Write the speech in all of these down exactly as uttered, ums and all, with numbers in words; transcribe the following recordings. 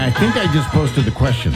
I think I just posted the questions.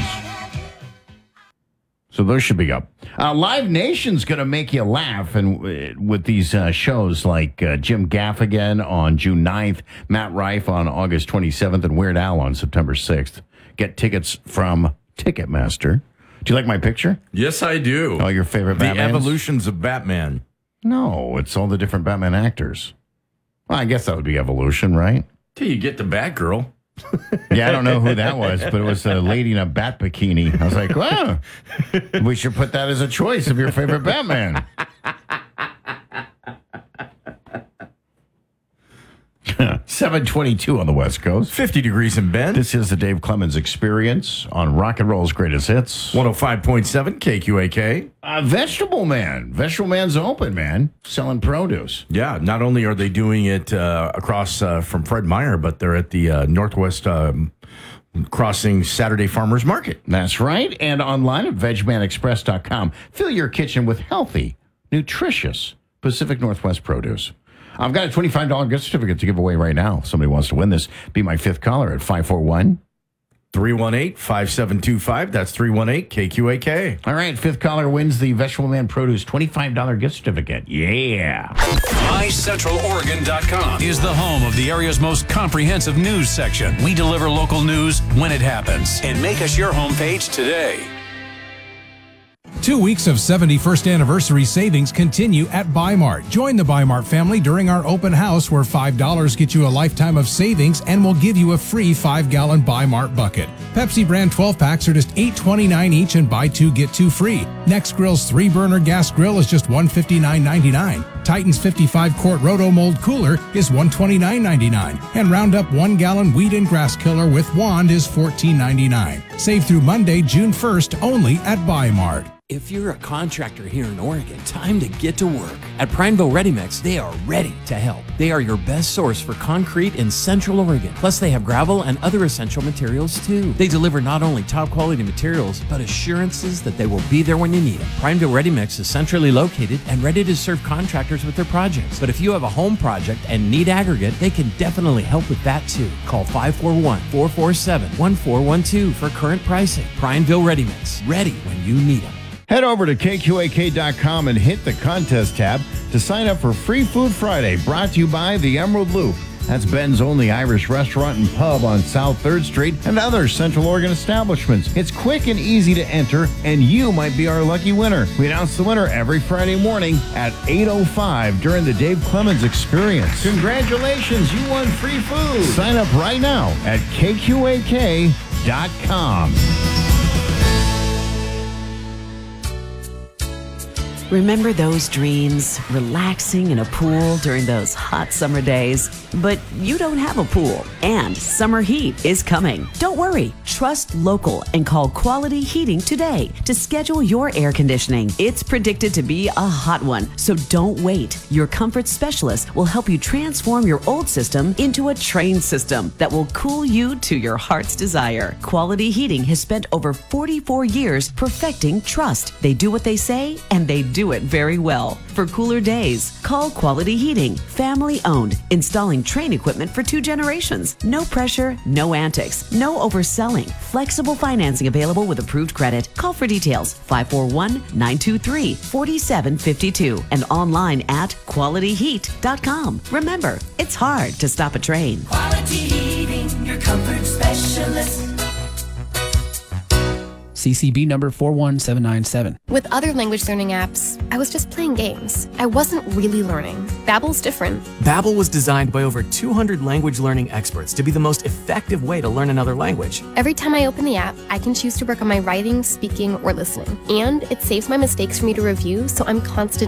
So those should be up. Uh, Live Nation's going to make you laugh and uh, with these uh, shows like uh, Jim Gaffigan on June ninth, Matt Rife on August twenty-seventh, and Weird Al on September sixth. Get tickets from Ticketmaster. Do you like my picture? Yes, I do. All your favorite The Batmans? evolutions of Batman. No, it's all the different Batman actors. Well, I guess that would be evolution, right? Till you get to Batgirl. Yeah, I don't know who that was, but it was a lady in a bat bikini. I was like, wow, we should put that as a choice of your favorite Batman. seven twenty-two on the West Coast. fifty degrees in Bend. This is the Dave Clemens Experience on Rock and Roll's Greatest Hits. one oh five point seven K Q A K. Uh, Vegetable Man. Vegetable Man's open, man. Selling produce. Yeah, not only are they doing it uh, across uh, from Fred Meyer, but they're at the uh, Northwest um, Crossing Saturday Farmers Market. That's right. And online at veg man express dot com. Fill your kitchen with healthy, nutritious Pacific Northwest produce. I've got a twenty-five dollars gift certificate to give away right now. If somebody wants to win this, be my fifth caller at five four one, three one eight, five seven two five. That's three one eight K Q A K. All right, fifth caller wins the Vegetable Man Produce twenty-five dollars gift certificate. Yeah. my central oregon dot com is the home of the area's most comprehensive news section. We deliver local news when it happens. And make us your homepage today. Two weeks of seventy-first anniversary savings continue at Bi-Mart. Join the Bi-Mart family during our open house where five dollars gets you a lifetime of savings and will give you a free five-gallon Bi-Mart bucket. Pepsi brand twelve packs are just eight twenty-nine each and buy two, get two free. Next Grill's three-burner gas grill is just one fifty-nine ninety-nine. Titan's fifty-five quart Roto Mold cooler is one twenty-nine ninety-nine. And Roundup one-gallon weed and grass killer with wand is fourteen ninety-nine. Save through Monday, June first, only at Bi-Mart. If you're a contractor here in Oregon, time to get to work. At Prineville Ready Mix, they are ready to help. They are your best source for concrete in Central Oregon. Plus, they have gravel and other essential materials too. They deliver not only top quality materials, but assurances that they will be there when you need them. Prineville Ready Mix is centrally located and ready to serve contractors with their projects. But if you have a home project and need aggregate, they can definitely help with that too. Call five four one, four four seven, one four one two for current pricing. Prineville Ready Mix, ready when you need them. Head over to K Q A K dot com and hit the contest tab to sign up for Free Food Friday, brought to you by the Emerald Loop. That's Ben's only Irish restaurant and pub on South third Street and other Central Oregon establishments. It's quick and easy to enter, and you might be our lucky winner. We announce the winner every Friday morning at eight oh five during the Dave Clemens Experience. Congratulations, you won free food. Sign up right now at K Q A K dot com. Remember those dreams? Relaxing in a pool during those hot summer days? But you don't have a pool, and summer heat is coming. Don't worry. Trust local and call Quality Heating today to schedule your air conditioning. It's predicted to be a hot one, so don't wait. Your comfort specialist will help you transform your old system into a trained system that will cool you to your heart's desire. Quality Heating has spent over forty-four years perfecting trust. They do what they say, and they do it very well. For cooler days, call Quality Heating. Family owned, installing train equipment for two generations. No pressure, no antics, no overselling. Flexible financing available with approved credit. Call for details five four one, nine two three, four seven five two and online at quality heat dot com. Remember, it's hard to stop a train. Quality Heating, your comfort specialist. C C B number four one seven nine seven. With other language learning apps, I was just playing games. I wasn't really learning. Babbel's different. Babbel was designed by over two hundred language learning experts to be the most effective way to learn another language. Every time I open the app, I can choose to work on my writing, speaking, or listening. And it saves my mistakes for me to review, so I'm constantly